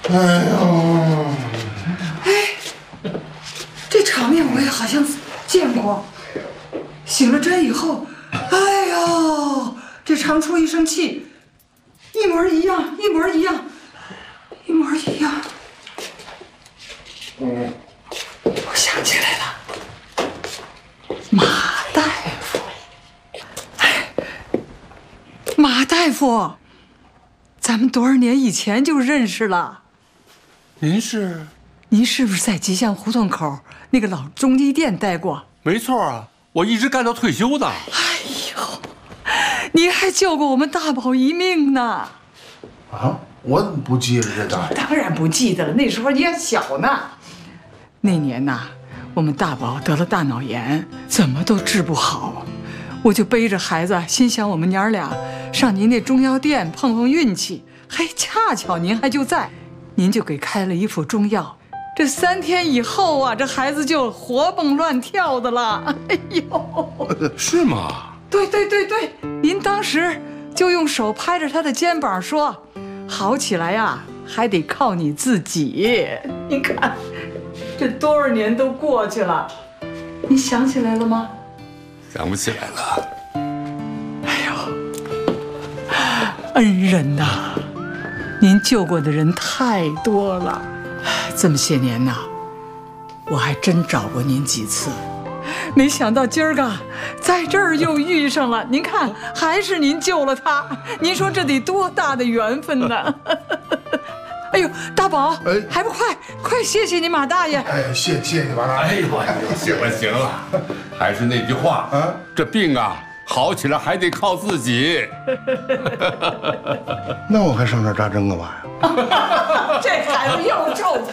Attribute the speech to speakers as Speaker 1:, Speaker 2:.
Speaker 1: 哎呦，
Speaker 2: 哎，这场面我也好像见过。醒了针以后，哎呦，这长出一声气，一模一样，一模一样，一模一样。我想起来了，马大夫。哎，马大夫，咱们多少年以前就认识了。
Speaker 3: 您是？
Speaker 2: 您是不是在吉祥胡同口那个老中医店待过？
Speaker 3: 没错啊，我一直干到退休的。
Speaker 2: 哎呦，您还救过我们大宝一命呢！
Speaker 1: 啊，我怎么不记得这大爷？
Speaker 2: 当然不记得了，那时候你还小呢。那年呐，我们大宝得了大脑炎，怎么都治不好，我就背着孩子，心想我们娘俩上您那中药店碰碰运气。嘿，恰巧您还就在，您就给开了一副中药。这3天以后啊，这孩子就活蹦乱跳的了。哎呦，
Speaker 3: 是吗？
Speaker 2: 对，您当时就用手拍着他的肩膀说：“好起来呀，还得靠你自己。”您看，这多少年都过去了，您想起来了吗？
Speaker 3: 想不起来了。
Speaker 2: 哎呦，恩人呐，您救过的人太多了。这么些年呐，我还真找过您几次，没想到今儿个在这儿又遇上了。您看，还是您救了他，您说这得多大的缘分呢？哎呦，大宝，还不快谢谢你马大爷！
Speaker 1: 哎，谢谢你马大爷！
Speaker 3: 哎呦，行了，还是那句话啊，这病啊好起来还得靠自己。
Speaker 1: 那我还上这儿扎针干嘛呀？
Speaker 2: 这孩子又臭